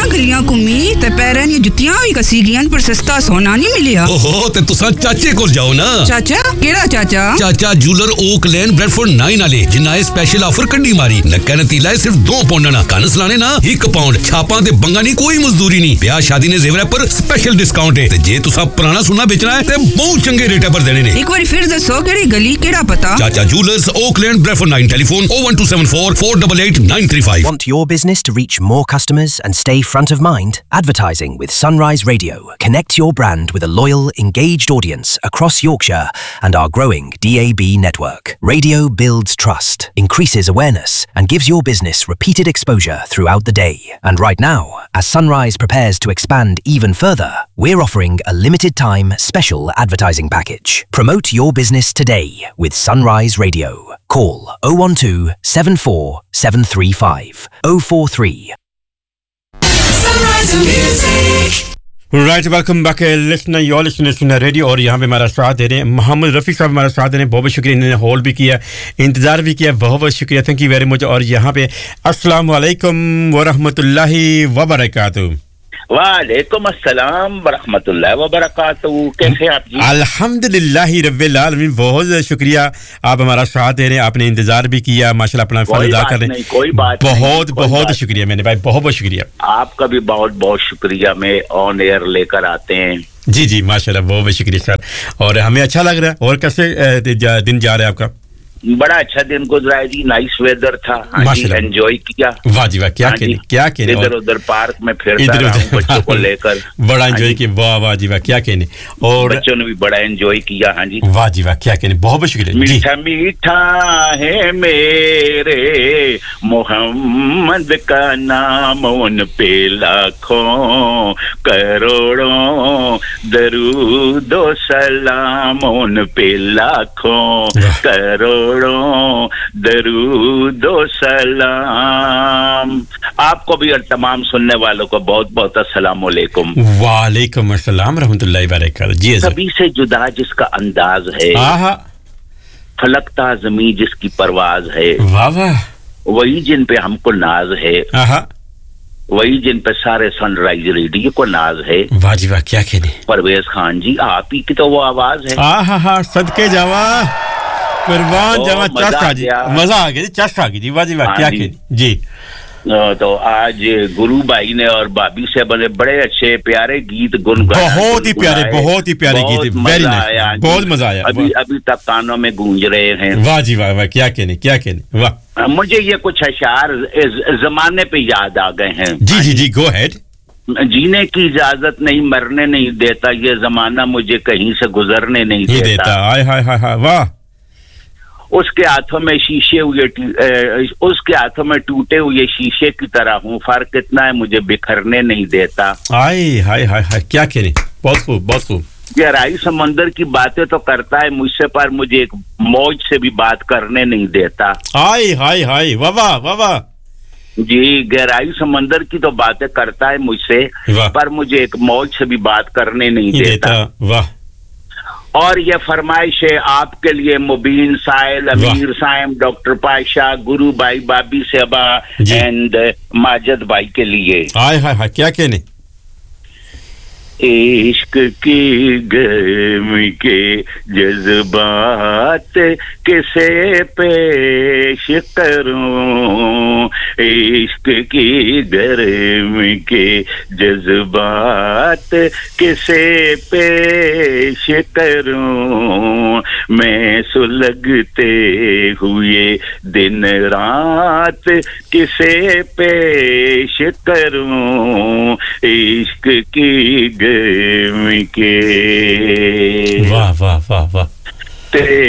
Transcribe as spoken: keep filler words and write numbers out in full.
गलियां घुमी ते पैरां दी जुत्तियां भी कसी गईयां पर सस्ता सोना नहीं मिलिया ओहो ते तुसा चाचे कोल जाओ ना चाचा केड़ा चाचा चाचा जूलर ओक लेन ब्रेडफोर्ड नाइन वाले जिन्ना स्पेशल ऑफर कड्डी मारी नक्का नतीला है सिर्फ दो पाउंड ना कन सलाने ना एक पाउंड छापां ते बंगा नहीं कोई मजदूरी नहीं ब्याह शादी ने जेवर पर स्पेशल डिस्काउंट है ते जे तुसा पुराना सोना बेचना है ते बहुत चंगे रेट पर देने ने एक बार फिर दसो केड़ी गली केड़ा पता चाचा jewellers okay lane Bradford nine telephone oh one two seven four four eight eight nine three five Want your business to reach more customers and stay front of mind? Advertising with Sunrise Radio. Connect your brand with a loyal, engaged audience across Yorkshire and our growing D A B network. Radio builds trust, increases awareness and gives your business repeated exposure throughout the day. And right now, as Sunrise prepares to expand even further, we're offering a limited time special advertising package. Promote your business today with Sunrise Radio. Call oh one two seven four seven three five oh four three. Sunrise Music. Right, welcome back, uh, listener. You're listening to Radio और यहाँ पे हमारा साथ दे रहे हैं मोहम्मद रफ़ी साहब हमारा साथ दे रहे हैं बहुत बहुत शुक्रिया इन्होंने होल्ड भी किया इंतज़ार भी किया बहुत बहुत शुक्रिया थैंक यू वेरी मच और यहाँ पे अस्सलाम वालेकुम व रहमतुल्लाहि व बरकातहू वालेकुम अस्सलाम व रहमतुल्लाहि व बरकातहू कैसे आप जी अल्हम्दुलिल्लाह रब्बिल आलमीन बहुत शुक्रिया आप हमारा साथ दे रहे हैं आपने इंतजार भी किया माशाल्लाह अपना फर्ज अदा कर रहे हैं कोई बात बहुत बहुत शुक्रिया मैंने भाई बहुत बहुत शुक्रिया आपका भी बहुत बहुत शुक्रिया मैं ऑन एयर लेकर आते हैं जी जी माशाल्लाह बहुत बहुत शुक्रिया सर और हमें अच्छा लग रहा है और कैसे दिन जा रहा है आपका बड़ा अच्छा दिन गुजरा है जी नाइस वेदर था हाँ जी एंजॉय किया वाह जी वाह क्या कहने क्या कहने इधर उधर पार्क में फिरता रहा हूं बच्चों को लेकर बड़ा एंजॉय किया वाह वाह जी वाह क्या कहने और बच्चों ने भी बड़ा एंजॉय किया हाँ जी वाह जी वाह क्या कहने बहुत बहुत शुक्रिया मीठा मीठा है मेरे मोहम्मद का नाम उन पे लाखों करोड़ों दरूद व सलाम उन पे लाखों करोड़ों दरूद व सलाम आपको भी और तमाम सुनने वालों को बहुत-बहुत अस्सलाम वालेकुम वालेकुम अस्सलाम रहमतुल्लाहि व बरकातहू जी सभी से जुदा जिसका अंदाज है आहा फलकता ज़मीं जिसकी परवाज है वाह वाह वही जिन पे हमको नाज है आहा वही जिन पे सारे सनराइज रेडियो को नाज है वाह जी वाह क्या कहने परवेज खान जी आप ही की तो वो आवाज है आहा हा सदके जावा कुर्बान जावा चस्का जी मजा आ गया चस्का आ गई जी वाह जी वाह क्या कहने जी तो आज गुरु भाई ने और भाभी से बड़े बड़े अच्छे प्यारे गीत गुनगुनाए बहुत ही प्यारे बहुत ही प्यारे गीत वेरी नाइस बहुत मजा आया अभी अभी तक कानों में गूंज रहे हैं वाह जी वाह वाह क्या कहने क्या कहने वाह मुझे ये कुछ अशार जमाने पे याद आ गए हैं जी जी जी गो अहेड जीने की इजाजत नहीं मरने नहीं देता ये जमाना मुझे कहीं से गुजरने नहीं देता हाय हाय हाय वाह उसके हाथों में शीशे हुए उसके हाथों में टूटे हुए शीशे की तरह हूँ फर्क इतना है मुझे बिखरने नहीं देता हाय हाय हाय हाय क्या कह रहे बहुत खूब बहुत खूब गहराई समंदर की बातें तो करता है मुझसे पर मुझे एक मौज से भी बात करने नहीं देता हाय हाय हाय वाह वाह वाह वाह जी गहराई समंदर की तो बातें करता है मुझसे पर मुझे एक मौज से भी बात करने नहीं देता वाह और ये फरमाइश है आपके लिए मुबीन साइल अमीर साइम डॉक्टर पाशा गुरु भाई बाबी सेबा एंड माजिद भाई के लिए हाय हाय हाय क्या कहने इश्क की गर्मी के जज्बात किसे पेश करूं इश्क की गर्मी के जज्बात किसे पेश करूं मैं सुलगते हुए दिन रात किसे पेश करूं इश्क की गर्मी के वाह वाह वाह वाह